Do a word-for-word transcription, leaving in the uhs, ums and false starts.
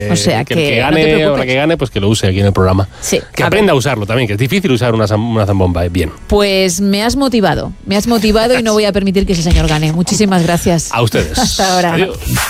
O sea que, que, el que no te gane preocupes. o la que gane, pues que lo use aquí en el programa. Sí, que a aprenda a usarlo también, que es difícil usar una, zam- una zambomba, eh, bien. Pues me has motivado, me has motivado y no voy a permitir que ese señor gane. Muchísimas gracias. A ustedes. Hasta ahora. Adiós.